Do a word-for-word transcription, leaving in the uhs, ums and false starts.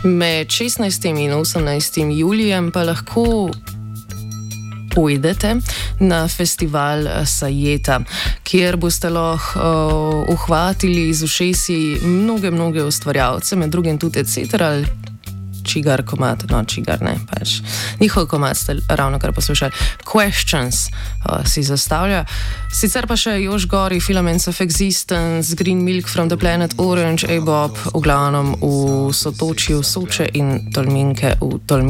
Med šestnajstim in osemnajstim julijem pa lahko pojdete na festival Sajeta, kjer boste lahko uh, uhvatili z ušesi mnoge, mnoge ustvarjalce, med drugim tudi et cetera, čigar komad, no čigar ne, pač njihov komad ste ravno kar poslušali. Questions uh, si zastavlja. Sicer pa še Jož Gori, Filaments of Existence, Green Milk from the Planet Orange, A-Bob, v glavnem v Sotočju, Soče in Tolminke v Tolminke.